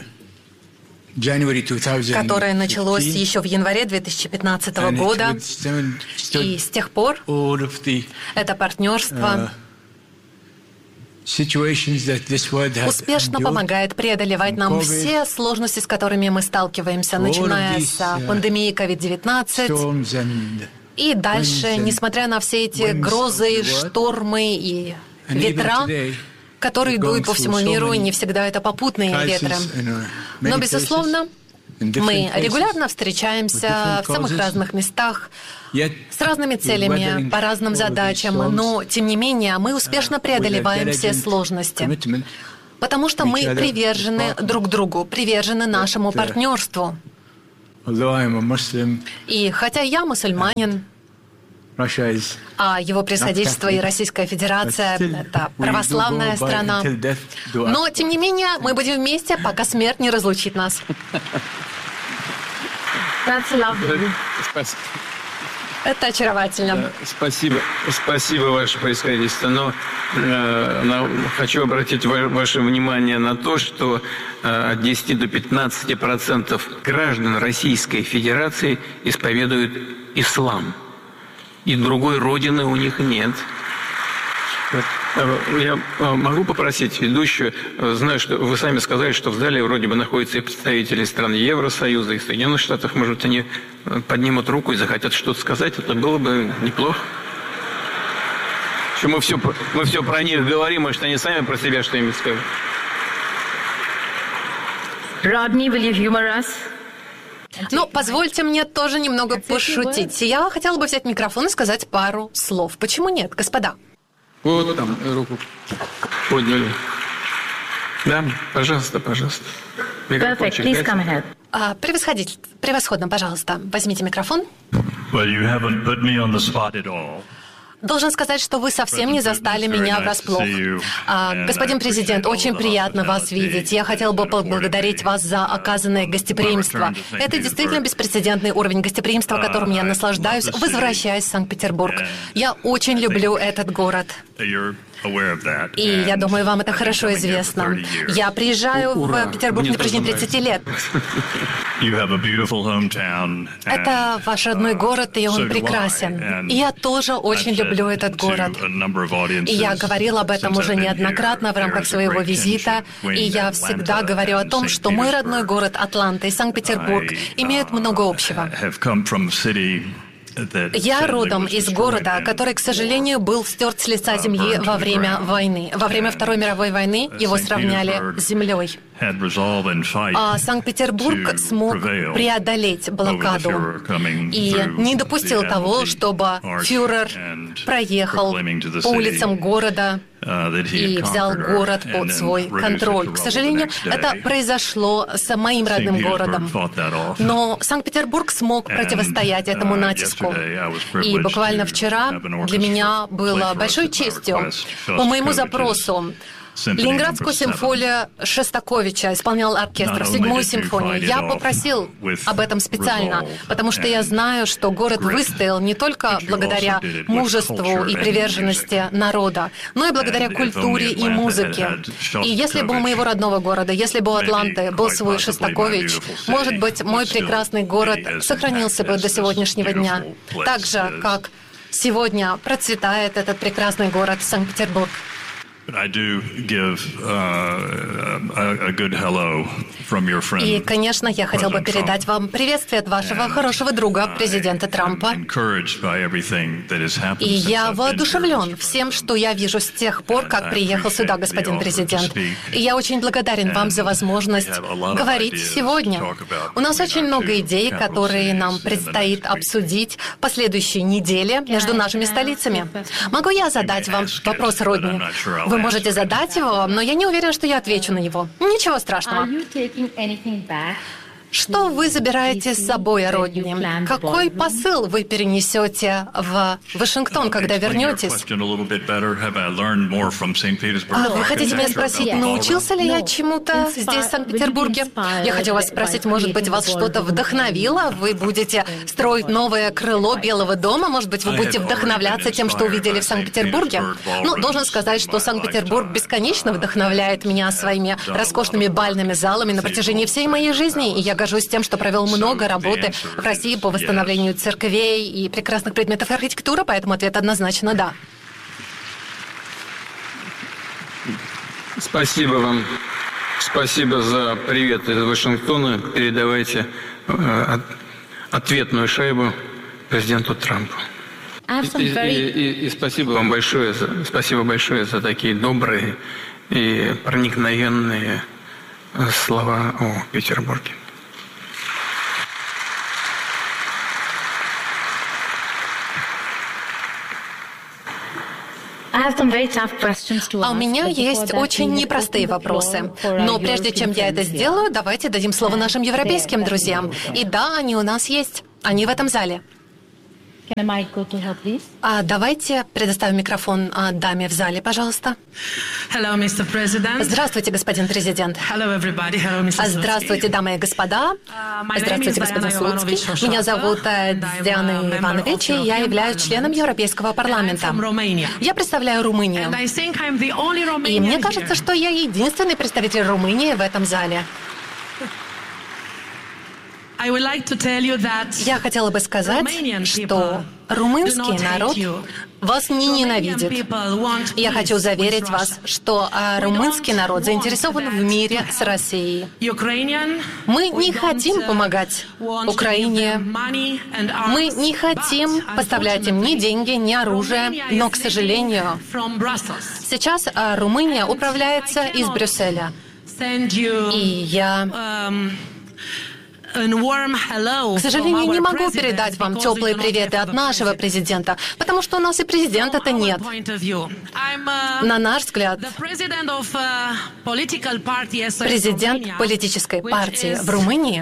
которое началось еще в январе две тысячи пятнадцатого года, и с тех пор это партнерство успешно помогает преодолевать нам все сложности, с которыми мы сталкиваемся, начиная с пандемии ковид девятнадцать и дальше, несмотря на все эти грозы, штормы и ветра, которые дуют по всему миру, и не всегда это попутные ветры. Но, безусловно, мы регулярно встречаемся в самых разных местах, с разными целями, по разным задачам, но, тем не менее, мы успешно преодолеваем все сложности, потому что мы привержены друг другу, привержены нашему партнерству. И хотя я мусульманин, а его превосходительство и Российская Федерация — это православная страна, но, тем не менее, мы будем вместе, пока смерть не разлучит нас. Это очаровательно. Спасибо, спасибо, ваше происходительство. Но э, хочу обратить ваше внимание на то, что э, от десяти до пятнадцати процентов граждан Российской Федерации исповедуют ислам. И другой родины у них нет. Я могу попросить ведущую, знаю, что вы сами сказали, что в зале вроде бы находятся и представители стран Евросоюза, и Соединенных Штатов, может, они поднимут руку и захотят что-то сказать, это было бы неплохо. Мы все, мы все про них говорим, может, они сами про себя что-нибудь скажут. Rodney, will you humor us? Ну, позвольте мне тоже немного пошутить. Я хотела бы взять микрофон и сказать пару слов. Почему нет, господа? Вот там руку подняли. Да, пожалуйста, пожалуйста. Perfect. Please come ahead. А, превосходитель, превосходно, пожалуйста. Возьмите микрофон. Well, you haven't put me on the spot at all. Должен сказать, что вы совсем не застали меня врасплох. А, господин президент, очень приятно вас видеть. Я хотел бы поблагодарить вас за оказанное гостеприимство. Это действительно беспрецедентный уровень гостеприимства, которым я наслаждаюсь, возвращаясь в Санкт-Петербург. Я очень люблю этот город. И я думаю, вам это хорошо известно. Я приезжаю в Петербург на протяжении тридцати лет. Это ваш родной город, и он прекрасен. И я тоже очень люблю этот город. И я говорила об этом уже неоднократно в рамках своего визита. И я всегда говорю о том, что мой родной город Атланта и Санкт-Петербург имеют много общего. Я родом из города, который, к сожалению, был стерт с лица земли во время войны. Во время Второй мировой войны его сравняли с землей. А Санкт-Петербург смог преодолеть блокаду и не допустил того, чтобы фюрер проехал по улицам города и взял город под свой контроль. К сожалению, это произошло с моим родным городом. Но Санкт-Петербург смог противостоять этому натиску. И буквально вчера для меня было большой честью по моему запросу Ленинградскую симфонию Шостаковича исполнял оркестр, седьмую симфонию. Я попросил об этом специально, потому что я знаю, что город выстоял не только благодаря мужеству и приверженности народа, но и благодаря культуре и музыке. И если бы у моего родного города, если бы у Атланты был свой Шостакович, может быть, мой прекрасный город сохранился бы до сегодняшнего дня. Так же, как сегодня процветает этот прекрасный город Санкт-Петербург. И, конечно, я хотел бы передать вам приветствие от вашего хорошего друга, президента Трампа. И я воодушевлен всем, что я вижу с тех пор, как приехал сюда господин президент. И я очень благодарен вам за возможность говорить сегодня. У нас очень много идей, которые нам предстоит обсудить в последующей неделе между нашими столицами. Могу я задать вам вопрос, Родни? Вы можете задать его, но я не уверен, что я отвечу на него. Ничего страшного. Что вы забираете с собой, Родни? Какой посыл вы перенесете в Вашингтон, когда вернетесь? А вы хотите меня спросить, научился ли я чему-то здесь, в Санкт-Петербурге? Я хотела вас спросить, может быть, вас что-то вдохновило? Вы будете строить новое крыло Белого дома? Может быть, вы будете вдохновляться тем, что увидели в Санкт-Петербурге? Ну, должен сказать, что Санкт-Петербург бесконечно вдохновляет меня своими роскошными бальными залами на протяжении всей моей жизни, и я горжусь тем, что провел много работы в России по восстановлению церквей и прекрасных предметов архитектуры, поэтому ответ однозначно «да». Спасибо вам. Спасибо за привет из Вашингтона. Передавайте э, ответную шайбу президенту Трампу. И, и, и, и спасибо вам большое за, спасибо большое за такие добрые и проникновенные слова о Петербурге. А у меня есть очень непростые вопросы. Но прежде чем я это сделаю, давайте дадим слово нашим европейским друзьям. И да, они у нас есть. Они в этом зале. А давайте предоставим микрофон а, даме в зале, пожалуйста. Hello, мистер President. Здравствуйте, господин президент. Hello, everybody. Hello, мистер Здравствуйте, дамы и господа. Здравствуйте, господин Слуцкий. Меня зовут Диана Иванович, и я являюсь членом Европейского парламента. Я представляю Румынию. И мне кажется, что я единственный представитель Румынии в этом зале. Я хотела бы сказать, что румынский народ вас не ненавидит. Я хочу заверить вас, что румынский народ заинтересован в мире с Россией. Мы не хотим помогать Украине. Мы не хотим поставлять им ни деньги, ни оружие. Но, к сожалению, сейчас Румыния управляется из Брюсселя. И я... К сожалению, не могу передать вам теплые приветы от нашего президента, потому что у нас и президента-то нет. На наш взгляд, президент политической партии в Румынии,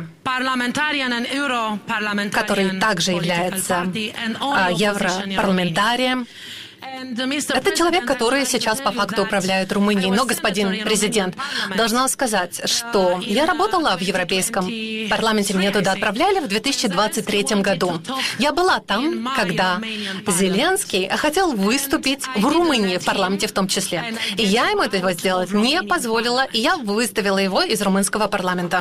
который также является европарламентарием, это человек, который сейчас по факту управляет Румынией. Но, господин президент, должна сказать, что я работала в Европейском парламенте, меня туда отправляли в две тысячи двадцать третьем году. Я была там, когда Зеленский хотел выступить в Румынии, в парламенте в том числе. И я ему этого сделать не позволила, и я выставила его из румынского парламента.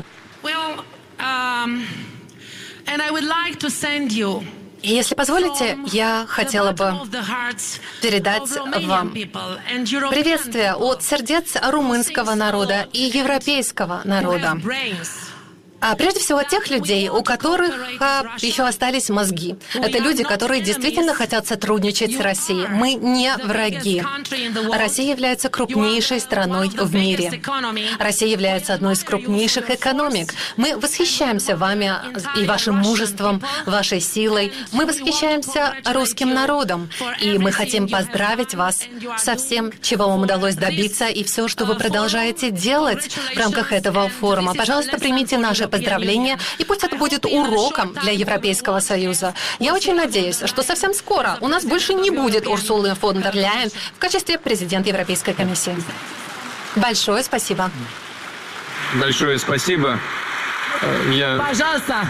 И если позволите, я хотела бы передать вам приветствие от сердец румынского народа и европейского народа. А прежде всего от тех людей, у которых а, еще остались мозги. Это люди, которые действительно хотят сотрудничать с Россией. Мы не враги. Россия является крупнейшей страной в мире. Россия является одной из крупнейших экономик. Мы восхищаемся вами и вашим мужеством, вашей силой. Мы восхищаемся русским народом. И мы хотим поздравить вас со всем, чего вам удалось добиться, и все, что вы продолжаете делать в рамках этого форума. Пожалуйста, примите наши поздравления, и пусть это будет уроком для Европейского Союза. Я очень надеюсь, что совсем скоро у нас больше не будет Урсулы фон дер Ляйен в качестве президента Европейской комиссии. Большое спасибо. Большое спасибо. Я... Пожалуйста.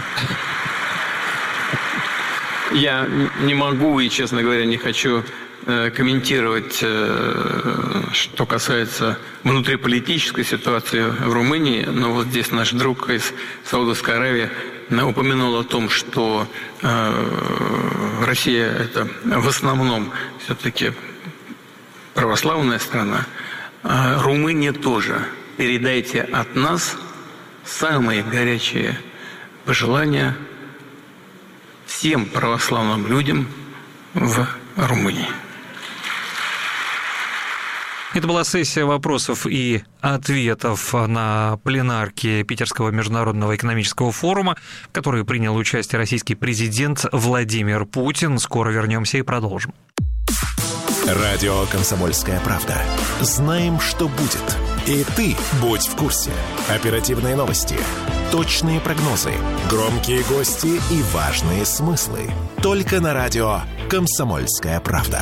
Я не могу и, честно говоря, не хочу комментировать, что касается внутриполитической ситуации в Румынии, но вот здесь наш друг из Саудовской Аравии упомянул о том, что Россия – это в основном все-таки православная страна, а Румыния тоже. Передайте от нас самые горячие пожелания всем православным людям в Румынии. Это была сессия вопросов и ответов на пленарке Питерского международного экономического форума, в которой принял участие российский президент Владимир Путин. Скоро вернемся и продолжим. Радио «Комсомольская правда». Знаем, что будет. И ты будь в курсе. Оперативные новости, точные прогнозы, громкие гости и важные смыслы. Только на радио «Комсомольская правда».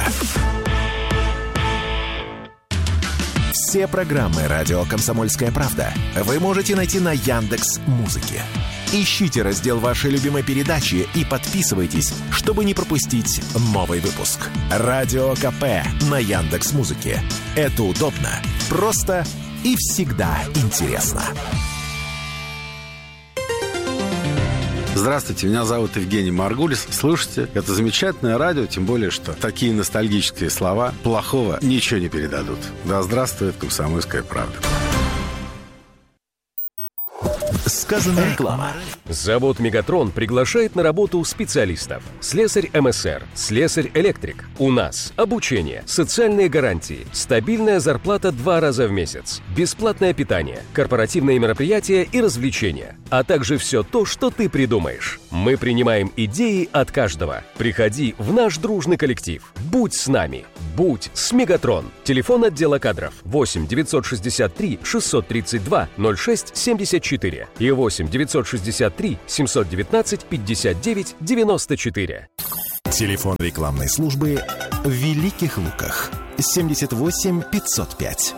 Все программы «Радио Комсомольская правда» вы можете найти на Яндекс.Музыке. Ищите раздел вашей любимой передачи и подписывайтесь, чтобы не пропустить новый выпуск. Радио КП на Яндекс.Музыке. Это удобно, просто и всегда интересно. Здравствуйте, меня зовут Евгений Маргулис. Слушайте, это замечательное радио, тем более, что такие ностальгические слова плохого ничего не передадут. Да здравствует «Комсомольская правда». Сказано реклама. Завод «Мегатрон» приглашает на работу специалистов. Слесарь эм эс эр, слесарь-электрик. У нас обучение, социальные гарантии, стабильная зарплата два раза в месяц, бесплатное питание, корпоративные мероприятия и развлечения, а также все то, что ты придумаешь. Мы принимаем идеи от каждого. Приходи в наш дружный коллектив. Будь с нами. Будь с «Мегатрон». Телефон отдела кадров восемь девятьсот шестьдесят три шестьсот тридцать два ноль шесть семьдесят четыре и восемь девятьсот шестьдесят три семьсот девятнадцать пятьдесят девять девяносто четыре. Телефон рекламной службы в Великих Луках семьдесят восемь пятьсот пять.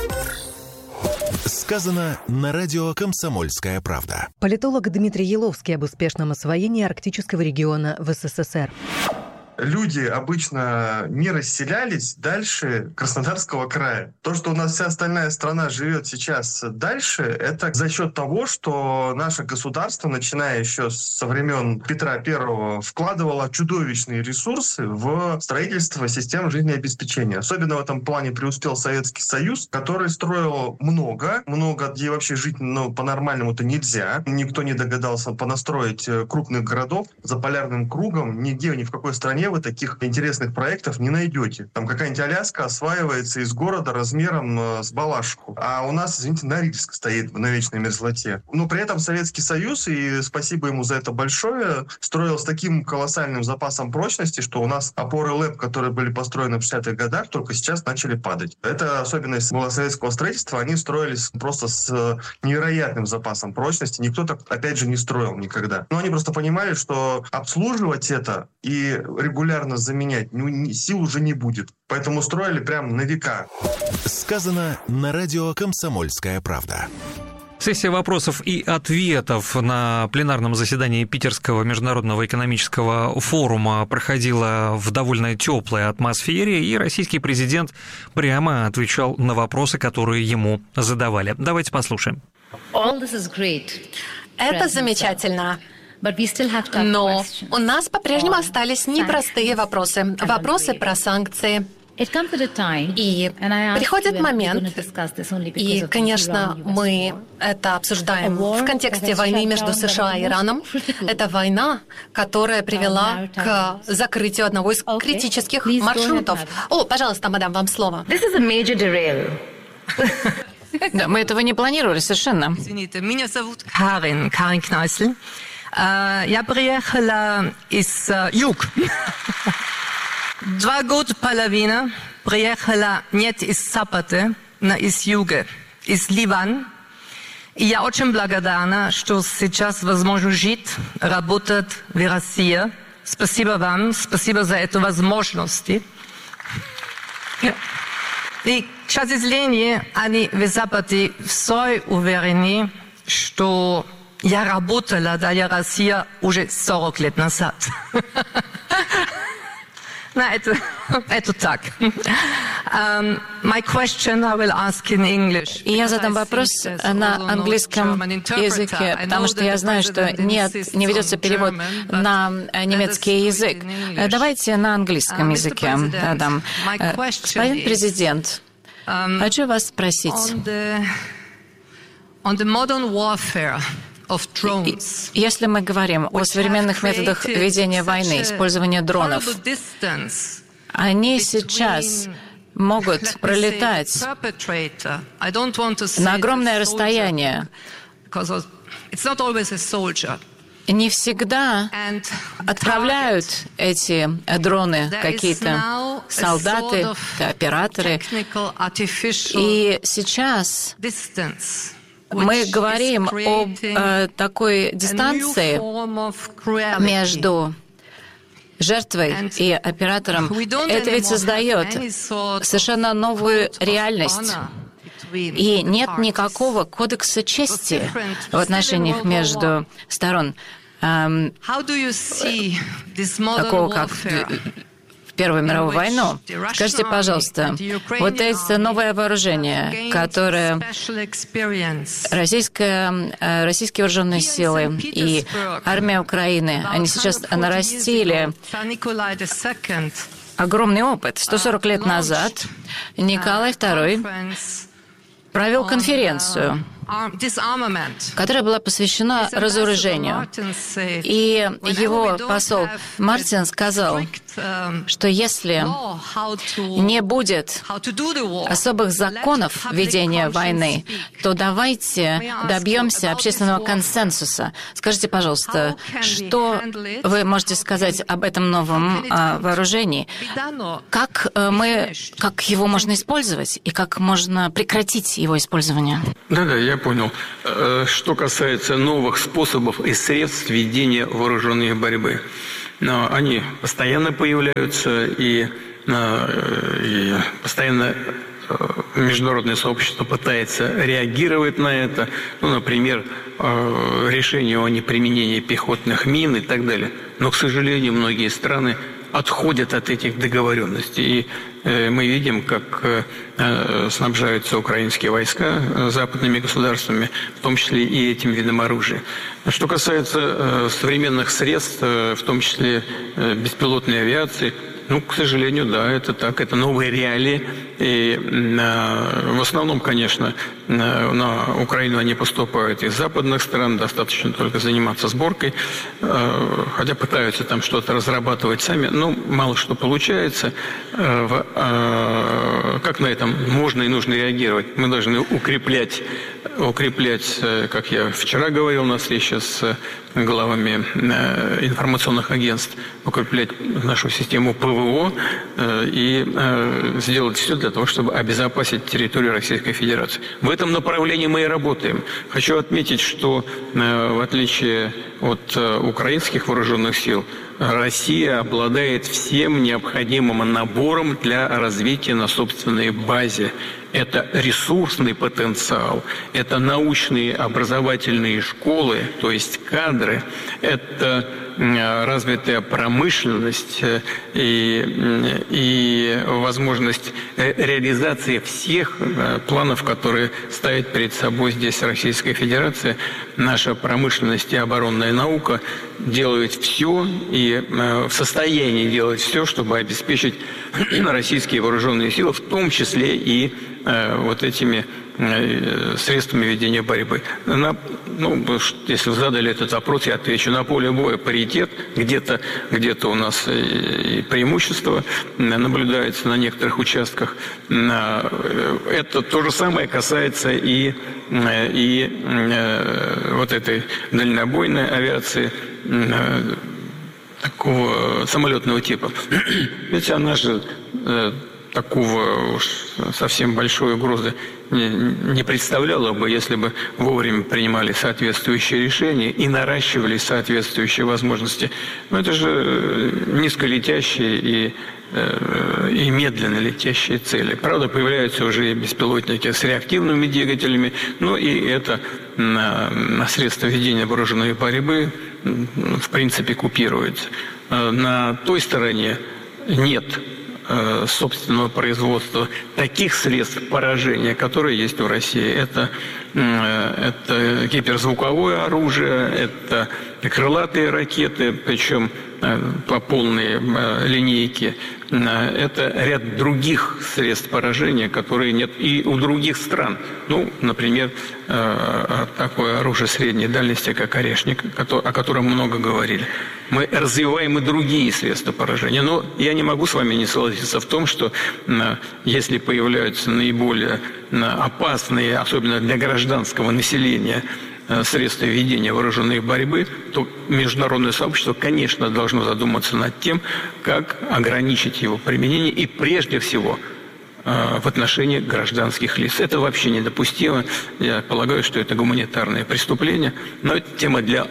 Сказано на радио «Комсомольская правда». Политолог Дмитрий Еловский об успешном освоении арктического региона в эс эс эс эр. Люди обычно не расселялись дальше Краснодарского края. То, что у нас вся остальная страна живет сейчас дальше, это за счет того, что наше государство, начиная еще со времен Петра Первого, вкладывало чудовищные ресурсы в строительство систем жизнеобеспечения. Особенно в этом плане преуспел Советский Союз, который строил много, много, где вообще жить ну, по-нормальному-то нельзя. Никто не догадался понастроить крупных городов за полярным кругом. Нигде, ни в какой стране вы таких интересных проектов не найдете. Там какая-нибудь Аляска осваивается из города размером э, с Балашиху. А у нас, извините, Норильск стоит на вечной мерзлоте. Но при этом Советский Союз, и спасибо ему за это большое, строил с таким колоссальным запасом прочности, что у нас опоры ЛЭП, которые были построены в шестидесятых годах, только сейчас начали падать. Это особенность была советского строительства. Они строились просто с невероятным запасом прочности. Никто так, опять же, не строил никогда. Но они просто понимали, что обслуживать это и регулярно регулярно заменять ну, сил уже не будет. Поэтому строили прям на века. Сказано на радио «Комсомольская правда». Сессия вопросов и ответов на пленарном заседании Питерского международного экономического форума проходила в довольно теплой атмосфере, и российский президент прямо отвечал на вопросы, которые ему задавали. Давайте послушаем. Это замечательно. Но у нас по-прежнему остались непростые вопросы. Вопросы про санкции. И приходит момент, и, конечно, мы это обсуждаем в контексте войны между США и Ираном. Это война, которая привела к закрытию одного из критических маршрутов. О, пожалуйста, мадам, вам слово. Да, мы этого не планировали совершенно. Извините, меня зовут Карин, Карин Кнайсель. Я приехала из юг. Два года половина приехала нет из запада, но из юга, из Ливана. И я очень благодарна, что сейчас возможно жить, работать в России. Спасибо вам, спасибо за эту возможность. И, к сожалению, они в Западе все уверены, что я работала для России уже сорок лет назад. No, это, это так. Um, my question I will ask in English. И я задам вопрос на английском языке, потому что я знаю, что нет, не ведется перевод на немецкий язык. Давайте на английском языке дам. Господин президент, хочу вас спросить. On the modern warfare. Если мы говорим о современных методах ведения войны, использования дронов, они сейчас могут пролетать на огромное расстояние. Не всегда отправляют эти дроны какие-то солдаты, операторы. И сейчас мы говорим об э, такой дистанции между жертвой и оператором. Это ведь создает совершенно новую реальность. И нет никакого кодекса чести в отношениях между сторон. Эм, такого, как Первую мировую войну. Скажите, пожалуйста, вот это новое вооружение, которое российская, российские вооруженные силы и армия Украины, они сейчас нарастили огромный опыт. сто сорок лет назад Николай Второй провел конференцию, которая была посвящена разоружению. И его посол Мартин сказал, что если не будет особых законов ведения войны, то давайте добьемся общественного консенсуса. Скажите, пожалуйста, что вы можете сказать об этом новом а, вооружении? Как, а, мы, как его можно использовать и как можно прекратить его использование? Да-да, я понял. Что касается новых способов и средств ведения вооруженной борьбы, они постоянно появляются, и, и постоянно международное сообщество пытается реагировать на это. Ну, например, решение о неприменении пехотных мин и так далее. Но, к сожалению, многие страны отходят от этих договоренностей. И мы видим, как снабжаются украинские войска западными государствами, в том числе и этим видом оружия. Что касается современных средств, в том числе беспилотной авиации, ну, к сожалению, да, это так, это новые реалии. И э, в основном, конечно, на, на Украину они поступают из западных стран, достаточно только заниматься сборкой, э, хотя пытаются там что-то разрабатывать сами, но мало что получается. Э, в, э, как на этом можно и нужно реагировать? Мы должны укреплять, укреплять, как я вчера говорил на встрече с главами э, информационных агентств, укреплять нашу систему ПВО э, и э, сделать все для того, чтобы обезопасить территорию Российской Федерации. В этом направлении мы и работаем. Хочу отметить, что э, в отличие от э, украинских вооруженных сил, Россия обладает всем необходимым набором для развития на собственной базе. Это ресурсный потенциал, это научные образовательные школы, то есть кадры, это развитая промышленность и, и возможность реализации всех планов, которые ставит перед собой здесь Российская Федерация. Наша промышленность и оборонная наука делают все и в состоянии делать все, чтобы обеспечить российские вооруженные силы, в том числе и вот этими средствами ведения борьбы. На, ну, если вы задали этот вопрос, я отвечу. На поле боя паритет, где-то где-то у нас и преимущество наблюдается на некоторых участках. Это то же самое касается и, и вот этой дальнобойной авиации, такого самолетного типа. Ведь она же такого уж совсем большой угрозы не, не представляла бы, если бы вовремя принимали соответствующие решения и наращивали соответствующие возможности. Но это же низколетящие и, и медленно летящие цели. Правда, появляются уже и беспилотники с реактивными двигателями, но и это на, на средства ведения вооруженной борьбы в принципе купируется. На той стороне нет собственного производства таких средств поражения, которые есть в России. Это, это гиперзвуковое оружие, это крылатые ракеты, причем по полной линейке. Это ряд других средств поражения, которые нет и у других стран. Ну, например, такое оружие средней дальности, как «Орешник», о котором много говорили. Мы развиваем и другие средства поражения. Но я не могу с вами не согласиться в том, что если появляются наиболее опасные, особенно для гражданского населения, средства ведения вооруженной борьбы, то международное сообщество, конечно, должно задуматься над тем, как ограничить его применение и прежде всего в отношении гражданских лиц. Это вообще недопустимо. Я полагаю, что это гуманитарное преступление, но это тема для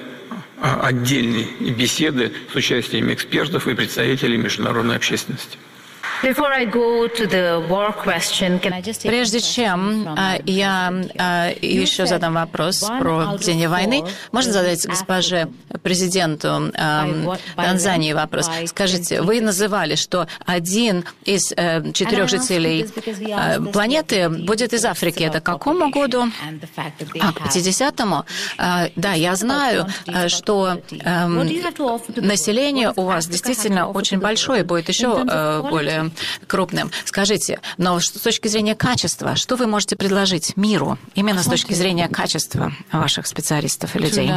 отдельной беседы с участием экспертов и представителей международной общественности. Прежде чем я еще задам вопрос про ведение войны, можно задать госпоже президенту Танзании вопрос. Скажите, вы называли, что один из четырех жителей планеты будет из Африки. Это к какому году? А, к пятидесятому? Да, я знаю, что население у вас действительно очень большое, будет еще более крупным. Скажите, но с точки зрения качества, что вы можете предложить миру, именно с точки зрения качества ваших специалистов и людей?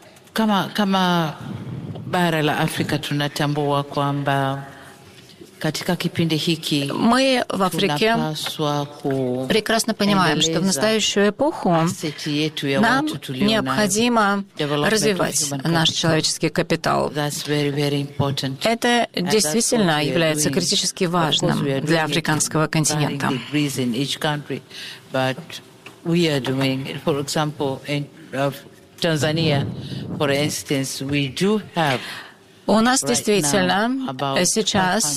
Мы в Африке прекрасно понимаем, что в настоящую эпоху нам необходимо развивать наш человеческий капитал. Это действительно является критически важным для африканского континента. У нас действительно сейчас